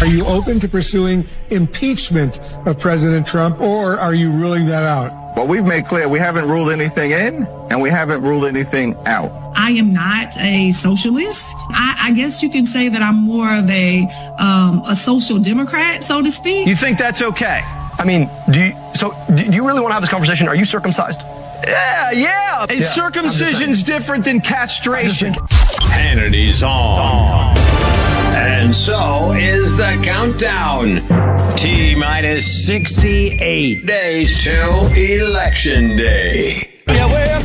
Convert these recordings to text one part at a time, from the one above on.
Are you open to pursuing impeachment of President Trump, or are you ruling that out? Well, we've made clear we haven't ruled anything in and we haven't ruled anything out. I am not a socialist. I guess you can say that I'm more of a social democrat, so to speak. You think that's okay? I mean, do you really want to have this conversation? Are you circumcised? Yeah. Circumcision's different than castration. Hannity's on. And so is the countdown. T-minus 68 days till Election Day. Yeah, we're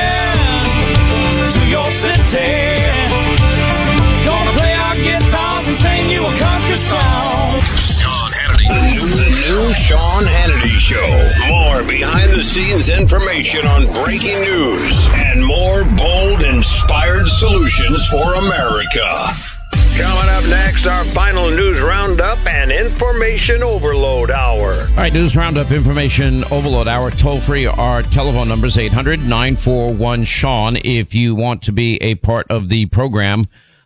coming to your city. Gonna play our guitars and sing you a country song. Sean Hannity. The new Sean Hannity Show. More behind-the-scenes information on breaking news and more bold, inspired solutions for America. Coming up next, our final news roundup and information overload hour. All right, news roundup, information overload hour. Toll free, our telephone numbers 800-941-SEAN if you want to be a part of the program.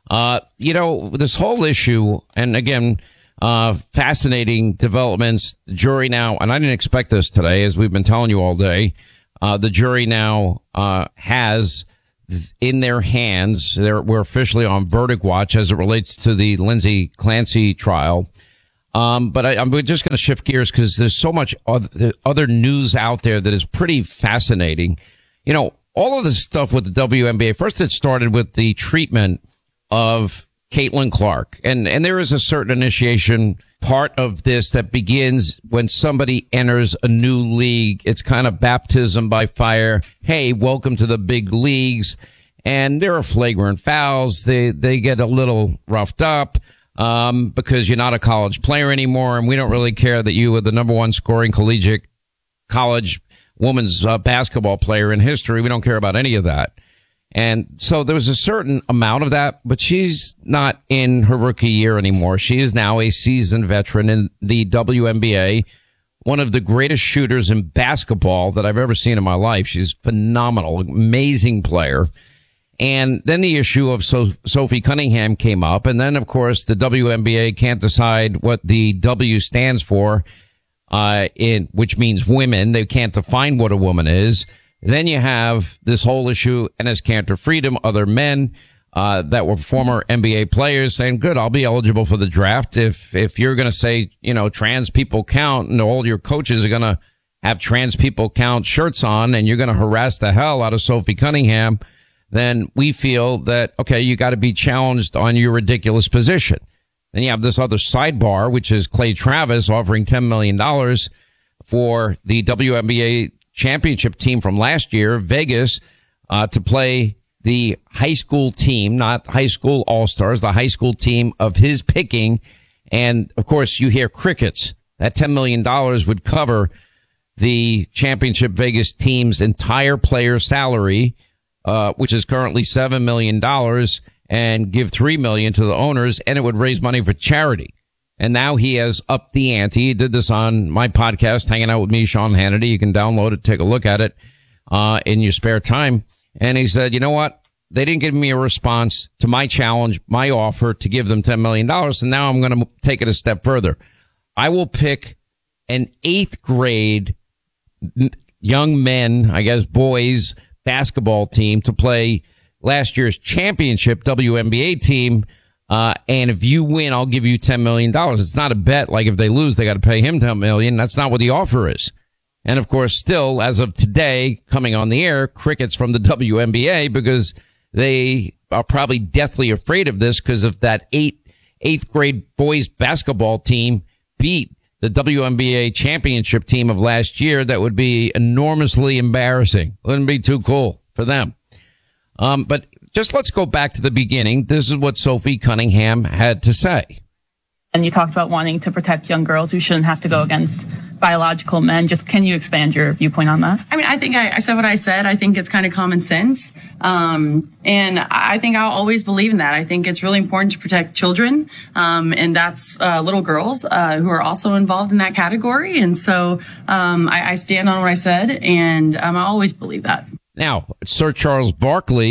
This whole issue, and again, fascinating developments. The jury now, and I didn't expect this today, as we've been telling you all day, the jury now has in their hands, we're officially on verdict watch as it relates to the Lindsay Clancy trial. But I'm just going to shift gears because there's so much other news out there that is pretty fascinating. You know, all of this stuff with the WNBA, first it started with the treatment of Caitlin Clark. And there is a certain initiation part of this that begins when somebody enters a new league. It's kind of baptism by fire. Hey, welcome to the big leagues. And there are flagrant fouls. They get a little roughed up, because you're not a college player anymore. And we don't really care that you were the number one scoring collegiate college women's basketball player in history. We don't care about any of that. And so there was a certain amount of that, but she's not in her rookie year anymore. She is now a seasoned veteran in the WNBA, one of the greatest shooters in basketball that I've ever seen in my life. She's phenomenal, amazing player. And then the issue of Sophie Cunningham came up. And then, of course, the WNBA can't decide what the W stands for, which means women. They can't define what a woman is. Then you have this whole issue, Enes Kanter Freedom, other men that were former NBA players saying, good, I'll be eligible for the draft. If you're going to say, trans people count, and all your coaches are going to have trans people count shirts on, and you're going to harass the hell out of Sophie Cunningham, then we feel that, okay, you got to be challenged on your ridiculous position. Then you have this other sidebar, which is Clay Travis offering $10 million for the WNBA championship team from last year, Vegas, to play the high school team, not high school all-stars, the high school team of his picking. And of course, you hear crickets. That $10 million would cover the championship Vegas team's entire player salary, which is currently $7 million, and give $3 million to the owners, and it would raise money for charity. And now he has upped the ante. He did this on my podcast, Hanging Out with Me, Sean Hannity. You can download it, take a look at it in your spare time. And he said, you know what? They didn't give me a response to my challenge, my offer to give them $10 million. And now I'm going to take it a step further. I will pick an 8th grade young men, I guess boys, basketball team to play last year's championship WNBA team. And if you win, I'll give you $10 million. It's not a bet. Like if they lose, they got to pay him $10 million. That's not what the offer is. And of course, still, as of today, coming on the air, crickets from the WNBA, because they are probably deathly afraid of this, because if that eighth grade boys basketball team beat the WNBA championship team of last year, that would be enormously embarrassing. Wouldn't be too cool for them. But just let's go back to the beginning. This is what Sophie Cunningham had to say. And you talked about wanting to protect young girls who shouldn't have to go against biological men. Just can you expand your viewpoint on that? I mean, I think I said what I said. I think it's kind of common sense. And I think I'll always believe in that. I think it's really important to protect children. And that's little girls who are also involved in that category. And so I stand on what I said, and I always believe that. Now, Sir Charles Barkley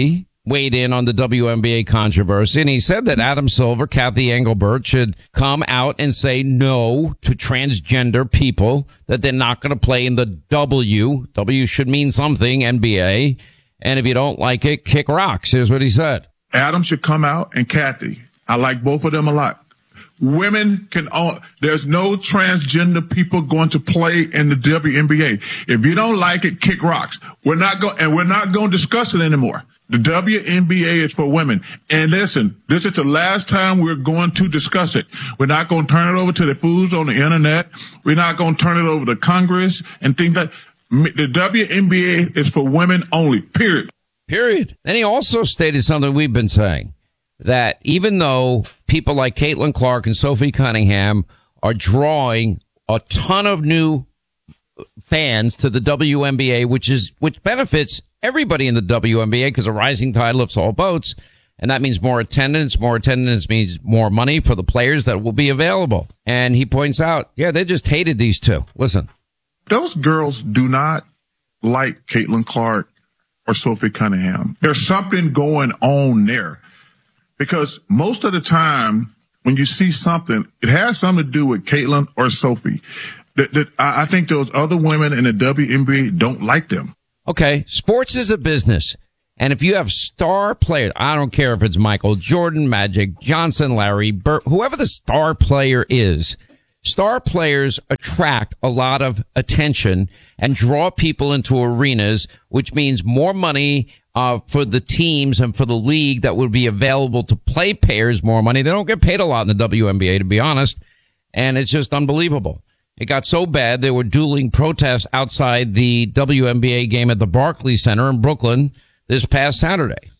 weighed in on the WNBA controversy, and he said that Adam Silver, Kathy Engelbert should come out and say no to transgender people, that they're not going to play in the W should mean something, NBA. And if you don't like it, kick rocks. Here's what he said. Adam should come out, and Kathy. I like both of them a lot. Women there's no transgender people going to play in the WNBA. If you don't like it, kick rocks. We're not going to discuss it anymore. The WNBA is for women. And listen, this is the last time we're going to discuss it. We're not going to turn it over to the fools on the internet. We're not going to turn it over to Congress and things like that. The WNBA is for women only, period. Period. Then he also stated something we've been saying, that even though people like Caitlin Clark and Sophie Cunningham are drawing a ton of new fans to the WNBA, which benefits everybody in the WNBA because a rising tide lifts all boats. And that means more attendance. More attendance means more money for the players that will be available. And he points out, yeah, they just hated these two. Listen. Those girls do not like Caitlin Clark or Sophie Cunningham. There's something going on there. Because most of the time when you see something, it has something to do with Caitlin or Sophie. I think those other women in the WNBA don't like them. Okay, sports is a business. And if you have star players, I don't care if it's Michael Jordan, Magic Johnson, Larry Bird, whoever the star player is, star players attract a lot of attention and draw people into arenas, which means more money for the teams and for the league that would be available to play players more money. They don't get paid a lot in the WNBA, to be honest. And it's just unbelievable. It got so bad, there were dueling protests outside the WNBA game at the Barclays Center in Brooklyn this past Saturday.